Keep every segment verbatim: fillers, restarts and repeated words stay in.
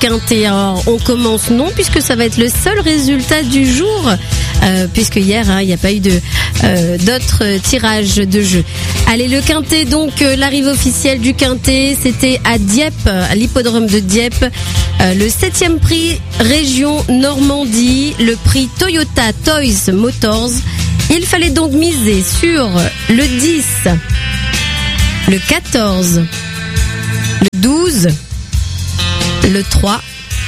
quintet. Alors, on commence non, puisque ça va être le seul résultat du jour, euh, puisque hier, il hein, n'y a pas eu de euh, d'autres tirages de jeu. Allez, le quintet, donc, euh, l'arrivée officielle du quintet, c'était à Dieppe, à l'hippodrome de Dieppe. Euh, le septième prix région Normandie, le prix Toyota Toys Motors. Il fallait donc miser sur le dix, le quatorze, le douze, le trois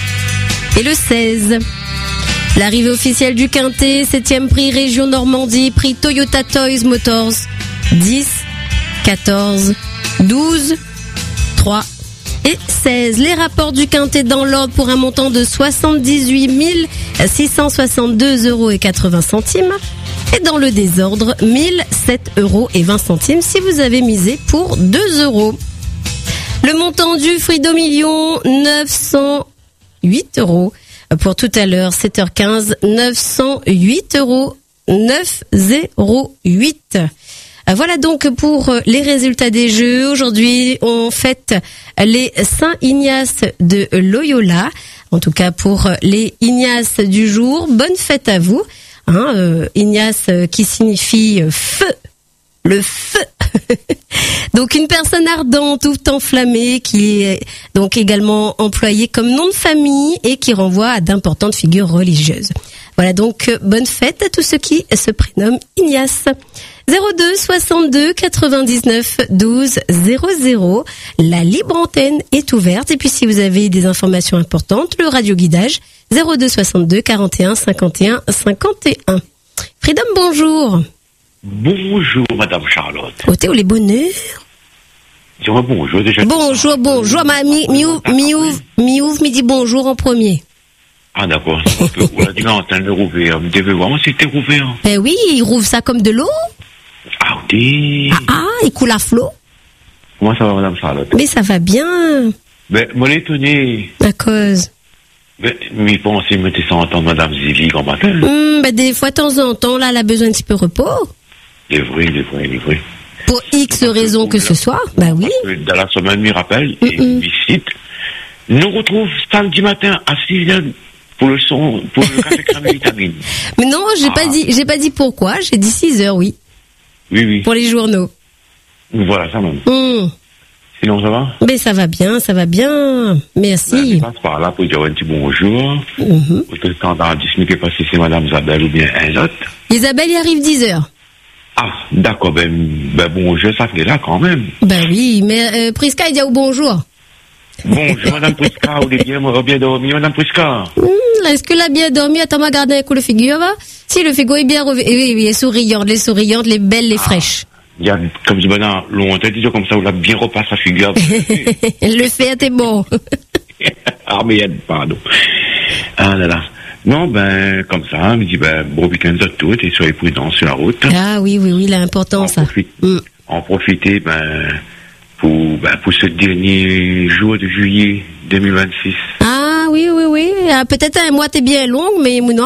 et le seize. L'arrivée officielle du quintet, septième prix région Normandie, prix Toyota Toys Motors, dix, quatorze, douze, trois et seize. Les rapports du quintet dans l'ordre pour un montant de soixante-dix-huit mille six cent soixante-deux euros et quatre-vingts centimes. Et dans le désordre, mille sept euros et vingt centimes si vous avez misé pour deux euros. Le montant du Freedom Million, neuf cent huit euros. Pour tout à l'heure, sept heures quinze, neuf cent huit euros, neuf cent huit. Voilà donc pour les résultats des jeux. Aujourd'hui, on fête les Saint-Ignace de Loyola. En tout cas, pour les Ignace du jour, bonne fête à vous. Hein, euh, Ignace euh, qui signifie euh, feu, le feu. Donc une personne ardente ou enflammée qui est donc également employée comme nom de famille et qui renvoie à d'importantes figures religieuses. Voilà donc euh, bonne fête à tous ceux qui se prénomment Ignace. zéro deux soixante-deux quatre-vingt-dix-neuf douze zéro zéro. La libre antenne est ouverte. Et puis si vous avez des informations importantes, le radio guidage zéro deux soixante-deux quarante et un cinquante et un cinquante et un. Freedom, bonjour. Bonjour, Madame Charlotte. Oh, t'es où les bonheurs? Dis-moi bonjour déjà. Bonjour, bonjour. Ma mi mi mi ouvre mi ouvre mi dit bonjour en premier. Ah d'accord. On a dit l'antenne de rouvert. Vous devez voir, moi c'était rouvert. Ben oui, il rouvre ça comme de l'eau. Ah oui. Ah ah, il coule à flot. Comment ça va, Madame Charlotte? Mais ça va bien. Ben, moi l'étonné. À cause. Ben, mais pensez, mettez ça en temps, Madame Zélie, grand matin. Hum, ben des fois, de temps en temps, là, elle a besoin d'un petit peu de repos. Il est vrai, il est vrai, il est vrai. Pour X raisons que ce soit, bah oui. Dans la semaine, il rappelle, et Mm-mm. visite. Nous retrouve samedi matin à six heures pour le son, pour le café crème et vitamine. Mais non, j'ai Ah. pas dit, j'ai pas dit pourquoi, j'ai dit six heures, oui. Oui, oui. Pour les journaux. Voilà, ça même. Hum. Sinon, ça va? Mais ça va bien, ça va bien. Ben, Merci. je passe par là pour dire un petit bonjour. Mhm. Pour le temps d'en discuter, pas si c'est Madame Isabelle ou bien un autre. Isabelle y arrive dix heures. Ah, d'accord, ben, ben bonjour, ça fait là quand même. Ben oui, mais euh, Prisca, il dit au bonjour. Bonjour, Madame Prisca, vous allez bien, moi, bien dormi, Madame Prisca. Hum, est-ce que elle a bien dormi? Attends, m'a gardé un coup le figure, va? Si, le figure est bien revenu. Oui, oui, les souriantes, les souriantes, les belles, les fraîches. Il y a, comme je dis, maintenant, longtemps, disons comme ça, vous l'avez bien repassé sa figure. Le fait est bon. Ah, mais il y a pardon. Ah là là. Non, ben, comme ça, me dit, ben, bon week-end à tous et soyez prudents sur la route. Ah oui, oui, oui, l'important, En, ça. profite, Mm. en profiter, ben, pour, ben, pour ce dernier jour de juillet deux mille vingt-six. Ah oui, oui, oui. Ah, peut-être un mois t'es bien long, mais non.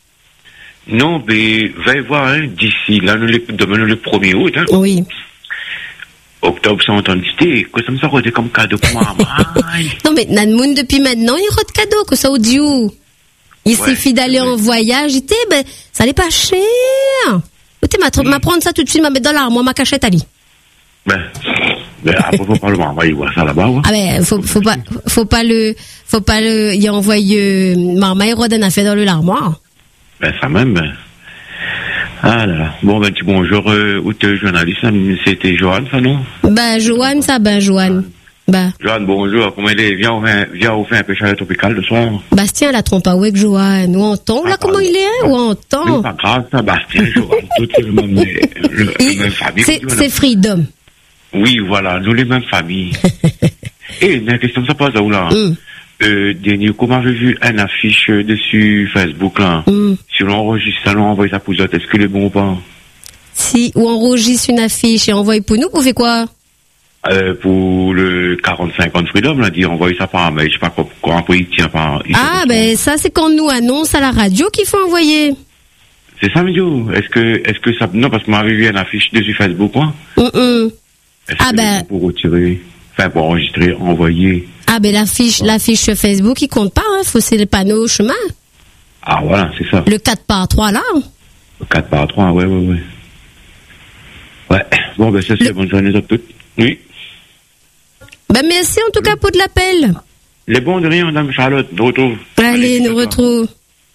Non, mais, va y voir, hein, d'ici, là, nous, le, demain, nous, le premier août, hein. Oui. Octobre sans entendité, que ça me sort comme cadeau pour moi. Aïe. Non, mais Nanmoun, depuis maintenant, il y aura de cadeaux, que ça, au Dieu. Il Ouais, suffit d'aller c'est vrai. en voyage, il était, ben, ça n'est pas cher. Écoutez, m'a m'a prendre ça tout de suite, m'a mettre dans l'armoire, ma cachette, Ali. Ben, ben, après, faut pas le voir, on va y voir ça là-bas, ouais. Ah ben, faut, faut pas, faut pas le, faut pas le, y envoyer, euh, Marmaille Rodin a fait dans le l'armoire. Ben, ça même, ben. Ah là là. Bon, ben, petit bonjour, euh, ou te journaliste, hein, c'était Joanne, ça, non? Ben, Joanne, ça, ben, Joanne. Ben, Joanne, bonjour, comment elle est? Viens, on fait, viens, on fait un peu chalet tropical le soir. Bastien, la trompe à avec Joanne. Ou entend, là, Ah, comment pardon. il est, hein? Ou C'est entend. pas grave, ça, Bastien, Joanne, toutes les mêmes, le, le Il- même famille. C'est, voilà. c'est Freedom. Oui, voilà, nous les mêmes familles. Et une question, ça passe où là? Hum, Euh, dernier, comment j'ai vu une affiche euh, dessus Facebook, là? hum. Si l'on enregistre ça, l'on envoie ça pour les autres, est-ce que le bon ou pas? Si, ou enregistre une affiche et envoie pour nous, vous faites quoi? Euh, pour le quarante-cinq ans de Freedom, là, dit, envoyer ça par mail, je sais pas quoi, pourquoi, après, il tient par, il Ah, fait ben, ça, c'est quand nous annonce à la radio qu'il faut envoyer. c'est ça, Midio? Est-ce que, est-ce que ça, non, parce que m'avait vu une affiche dessus Facebook, quoi. Hum, hum. Est-ce Ah que ben- c'est pour retirer, enfin, pour enregistrer, envoyer. Ah ben l'affiche, l'affiche Facebook, il compte pas, hein. Faut c'est le panneau au chemin. Ah voilà, c'est ça. Le quatre par trois là. Le quatre par trois, ouais, ouais, ouais. Ouais, bon ben ça c'est le... bonne journée à toutes. Oui. Ben merci en tout cas pour de l'appel. Les bons de rien, Madame Charlotte, nous retrouve. Allez, Allez nous retrouve.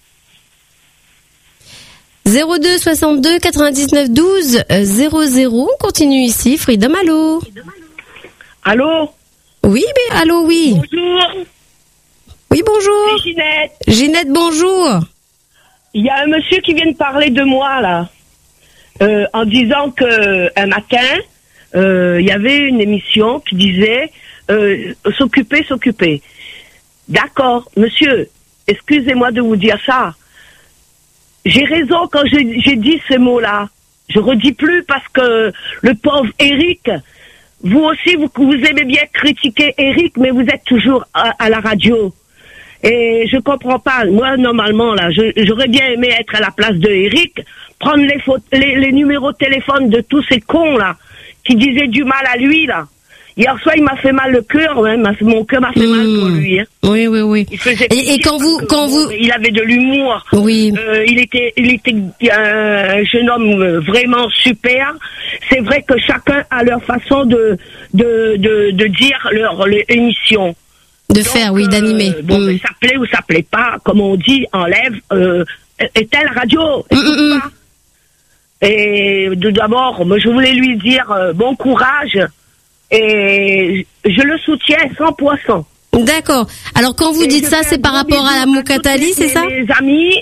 zéro deux soixante-deux quatre-vingt-dix-neuf douze zéro zéro. On continue ici. Freedom, allô. Allô. Oui, mais allô, oui. Bonjour. Oui, bonjour. C'est Ginette. Ginette, bonjour. Il y a un monsieur qui vient de parler de moi, là, euh, en disant que un matin, euh, il y avait une émission qui disait euh, s'occuper, s'occuper. D'accord, monsieur, excusez-moi de vous dire ça. J'ai raison quand j'ai, j'ai dit ces mots-là. Je redis plus parce que le pauvre Eric, vous aussi, vous, vous aimez bien critiquer Eric, mais vous êtes toujours à, à la radio. Et je comprends pas. Moi, normalement, là, je, j'aurais bien aimé être à la place de Eric, prendre les, fautes, les, les numéros de téléphone de tous ces cons, là, qui disaient du mal à lui, là. Hier soir, il m'a fait mal le cœur, hein, mon cœur m'a fait mmh. mal pour lui. Hein. Oui, oui, oui. Il faisait et, et quand vous, quand vous, il avait de l'humour. Oui. Euh, il était, il était un jeune homme vraiment super. C'est vrai que chacun a leur façon de, de, de, de dire leur, leur émission. De Donc, faire, oui, d'animer. Euh, bon, mmh. ça plaît ou ça plaît pas, comme on dit, enlève. Euh, est-elle radio mmh, mmh. Et de, d'abord, moi, je voulais lui dire euh, bon courage. Et je le soutiens cent pour cent. D'accord. Alors quand vous et dites ça, c'est par rapport à la Moukatali, c'est ça? Mes amis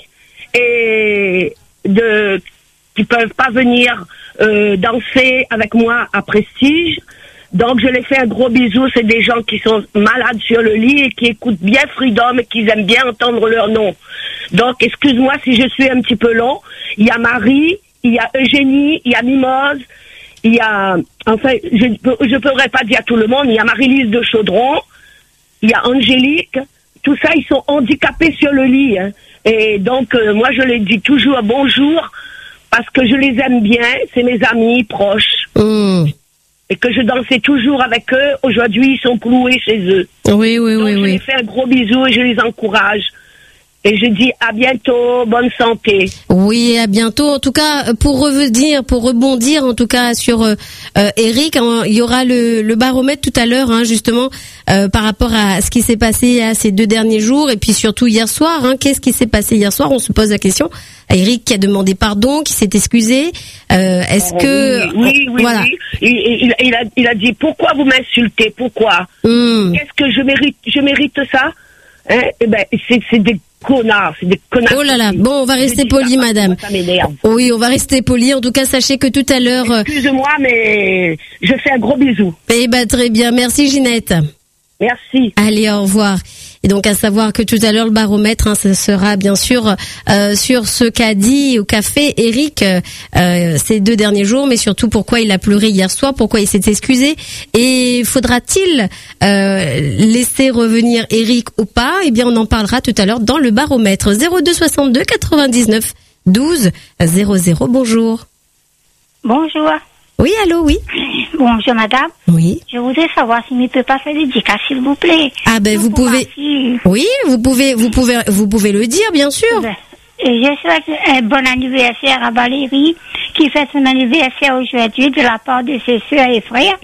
et de qui peuvent pas venir euh, danser avec moi à Prestige. Donc je les fais un gros bisou. C'est des gens qui sont malades sur le lit et qui écoutent bien Freedom et qui aiment bien entendre leur nom. Donc excuse-moi si je suis un petit peu long. Il y a Marie, il y a Eugénie, il y a Mimose. Il y a, enfin, je ne pourrais pas dire tout le monde, il y a Marie-Lise de Chaudron, il y a Angélique, tout ça, ils sont handicapés sur le lit. Hein. Et donc, euh, moi, je les dis toujours bonjour, parce que je les aime bien, c'est mes amis proches. Mmh. Et que je dansais toujours avec eux, aujourd'hui, ils sont cloués chez eux. Oui, oui, donc, oui. je oui. les fais un gros bisou et je les encourage. Et je dis à bientôt, bonne santé. Oui, à bientôt. En tout cas, pour revenir, pour rebondir, en tout cas sur euh, Eric, hein, il y aura le, le baromètre tout à l'heure, hein, justement, euh, par rapport à ce qui s'est passé à ces deux derniers jours, et puis surtout hier soir. Hein, qu'est-ce qui s'est passé hier soir? On se pose la question. Eric qui a demandé pardon, qui s'est excusé. Euh, est-ce oh, que oui, oui, voilà. oui. Il, il, il, a, il a dit pourquoi vous m'insultez? Pourquoi? Mmh. Qu'est-ce que je mérite? Je mérite ça? Hein? Eh ben, c'est, c'est des connards, c'est des connards. Oh là là, bon, on va rester poli, madame. Ça m'énerve. Oui, on va rester poli. En tout cas, sachez que tout à l'heure... Excuse-moi, mais je fais un gros bisou. Eh ben, très bien. Merci, Ginette. Merci. Allez, au revoir. Et donc, à savoir que tout à l'heure, le baromètre, hein, ce sera bien sûr euh, sur ce qu'a dit au café Eric euh, ces deux derniers jours, mais surtout pourquoi il a pleuré hier soir, pourquoi il s'est excusé, et faudra-t-il euh, laisser revenir Eric ou pas? Eh bien, on en parlera tout à l'heure dans le baromètre. zéro deux soixante-deux quatre-vingt-dix-neuf douze zéro zéro. Bonjour. Bonjour. Oui, allô, oui. Bonjour, madame. Oui. Je voudrais savoir s'il ne peut pas faire dédicace, s'il vous plaît. Ah ben, vous pouvez. Oui, vous pouvez, vous pouvez, vous pouvez le dire, bien sûr. Et je souhaite un bon anniversaire à Valérie, qui fait son anniversaire aujourd'hui de la part de ses soeurs et frères.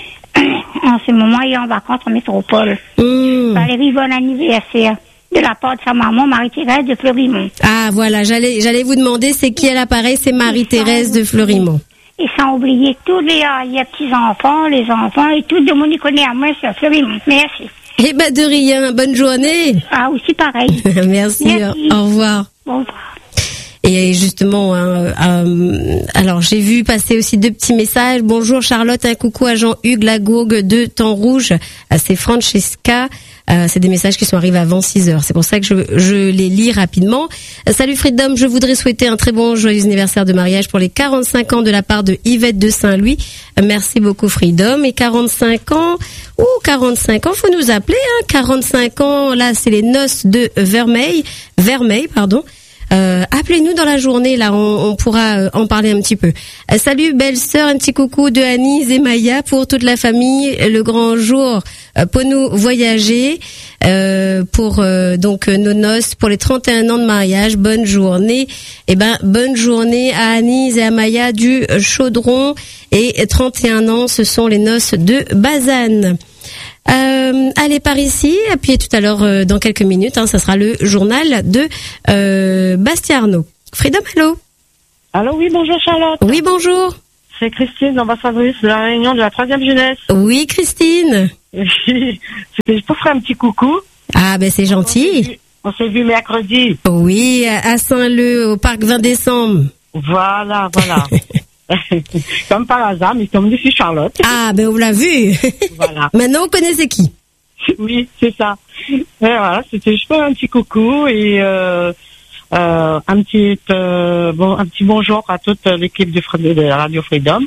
En ce moment, il est en vacances en métropole. Mmh. Valérie, bon anniversaire. De la part de sa maman, Marie-Thérèse de Fleurimont. Ah, voilà, j'allais, j'allais vous demander, c'est qui à l'appareil? C'est Marie-Thérèse de Fleurimont. Et sans oublier tous les, les petits-enfants, les enfants et tout le monde qui connaît à moi sur Fleurimont. Merci. Eh ben, de rien. Bonne journée. Ah, aussi pareil. Merci. Merci. Au revoir. Au revoir. Et justement, hein, euh, alors j'ai vu passer aussi deux petits messages. Bonjour Charlotte, un coucou à Jean-Hugues Lagourgue de Temps Rouge. C'est Francesca. Euh, c'est des messages qui sont arrivés avant six heures. C'est pour ça que je, je les lis rapidement. Euh, salut Freedom, je voudrais souhaiter un très bon joyeux anniversaire de mariage pour les quarante-cinq ans de la part de Yvette de Saint-Louis. Euh, merci beaucoup Freedom. Et quarante-cinq ans, ou oh, quarante-cinq ans, faut nous appeler. Hein, quarante-cinq ans, là c'est les noces de Vermeil, Vermeil, pardon. Euh, appelez-nous dans la journée, là, on, on pourra euh, en parler un petit peu. Euh, salut belle sœur, un petit coucou de Anise et Maya pour toute la famille. Le grand jour euh, pour nous voyager, euh, pour euh, donc nos noces, pour les trente et un ans de mariage. Bonne journée. Eh ben, bonne journée à Anise et à Maya du Chaudron. Et trente et un ans, ce sont les noces de Bazane. Euh, allez par ici, et puis tout à l'heure, euh, dans quelques minutes, hein, ça sera le journal de euh, Bastien Arnaud. Freedom, allô. Allô, oui, bonjour Charlotte. Oui, bonjour. C'est Christine, ambassadrice de la Réunion de la troisième jeunesse. Oui, Christine. C'était juste pour faire un petit coucou. Ah, ben c'est gentil. On s'est vu mercredi. Oui, à Saint-Leu, au parc vingt décembre. Voilà, voilà. Comme par hasard, mais comme je suis Charlotte. Ah, ben on l'a vu. Voilà. Maintenant, on connaît c'est qui. Oui, c'est ça. Et voilà, c'était juste pour un petit coucou et euh, euh, un petit euh, bon, un petit bonjour à toute l'équipe de, de Radio Freedom,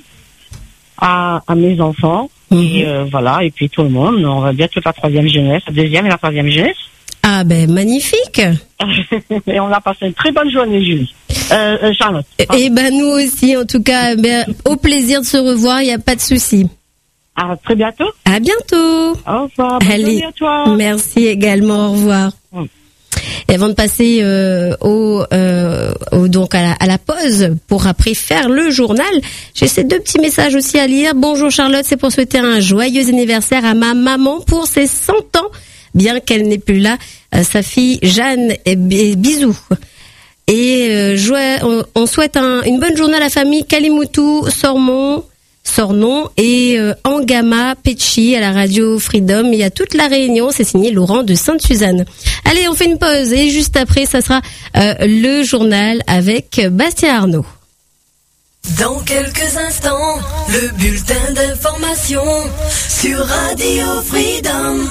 à, à mes enfants, mm-hmm. et euh, voilà, et puis tout le monde. On va bien toute la troisième jeunesse, la deuxième et la troisième jeunesse. Ah ben magnifique. Et on a passé une très bonne journée, Julie. Euh, euh, Charlotte. Et ben nous aussi, en tout cas, ben, au plaisir de se revoir, il n'y a pas de souci. À très bientôt. À bientôt. Au revoir. Bonne Allez, journée à toi. Merci également. Au revoir. Mm. Et avant de passer euh, au, euh, au donc à la, à la pause pour après faire le journal, j'ai ces deux petits messages aussi à lire. Bonjour Charlotte, c'est pour souhaiter un joyeux anniversaire à ma maman pour ses cent ans. Bien qu'elle n'est plus là, euh, sa fille Jeanne et, et bisous. Et euh, joie, on, on souhaite un, une bonne journée à la famille Kalimoutou, Sormon, Sornon et euh, Angama Pechi à la radio Freedom. Il y a toute la Réunion, c'est signé Laurent de Sainte-Suzanne. Allez, on fait une pause et juste après, ça sera euh, le journal avec Bastien Arnaud. Dans quelques instants, le bulletin d'information sur Radio Freedom.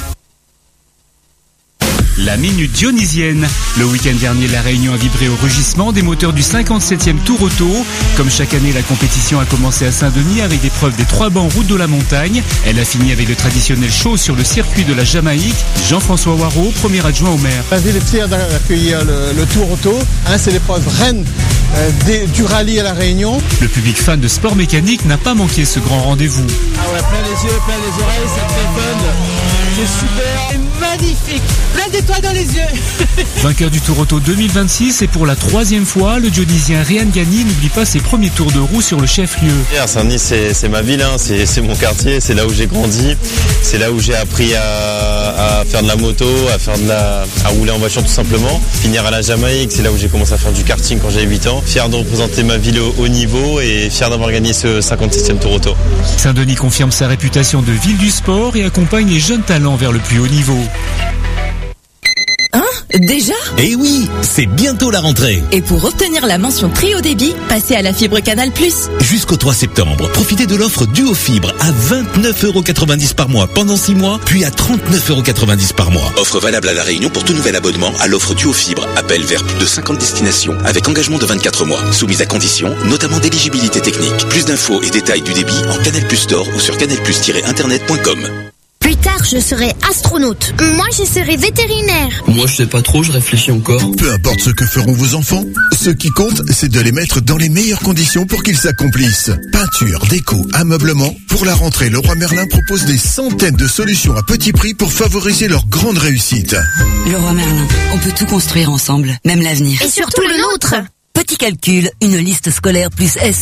La minute dionysienne. Le week-end dernier, la Réunion a vibré au rugissement des moteurs du cinquante-septième Tour Auto. Comme chaque année, la compétition a commencé à Saint-Denis avec l'épreuve des trois bancs route de la montagne. Elle a fini avec le traditionnel show sur le circuit de la Jamaïque. Jean-François Waro, premier adjoint au maire. La ville est fière d'accueillir le, le Tour Auto. Hein, c'est l'épreuve reine euh, des, du rallye à la Réunion. Le public fan de sport mécanique n'a pas manqué ce grand rendez-vous. Ah ouais, plein les yeux, plein les oreilles, c'est très fun. C'est super. C'est magnifique. Plein d'étoiles dans les yeux. Vainqueur du Tour Auto deux mille vingt-six et pour la troisième fois, le Dionysien Rian Gagny n'oublie pas ses premiers tours de roue sur le chef-lieu. Saint-Denis, c'est, c'est ma ville, hein. c'est, c'est mon quartier, c'est là où j'ai grandi, c'est là où j'ai appris à, à faire de la moto, à faire de la, à rouler en voiture tout simplement. Finir à la Jamaïque, c'est là où j'ai commencé à faire du karting quand j'avais huit ans. Fier de représenter ma ville au haut niveau et fier d'avoir gagné ce cinquante-septième Tour Auto. Saint-Denis confirme sa réputation de ville du sport et accompagne les jeunes talents vers le plus haut niveau. Hein? Déjà? Eh oui, c'est bientôt la rentrée. Et pour obtenir la mention très haut débit, passez à la fibre Canal plus. Jusqu'au trois septembre, profitez de l'offre Duo Fibre à vingt-neuf euros quatre-vingt-dix par mois pendant six mois, puis à trente-neuf euros quatre-vingt-dix par mois. Offre valable à La Réunion pour tout nouvel abonnement à l'offre Duo Fibre. Appel vers plus de cinquante destinations avec engagement de vingt-quatre mois. Soumise à conditions, notamment d'éligibilité technique. Plus d'infos et détails du débit en Canal Plus Store ou sur canal plus tiret internet point com. Plus tard, je serai astronaute. Moi, je serai vétérinaire. Moi, je sais pas trop, je réfléchis encore. Peu importe ce que feront vos enfants, ce qui compte, c'est de les mettre dans les meilleures conditions pour qu'ils s'accomplissent. Peinture, déco, ameublement. Pour la rentrée, Leroy Merlin propose des centaines de solutions à petit prix pour favoriser leur grande réussite. Leroy Merlin, on peut tout construire ensemble, même l'avenir. Et surtout le nôtre. Petit calcul, une liste scolaire plus S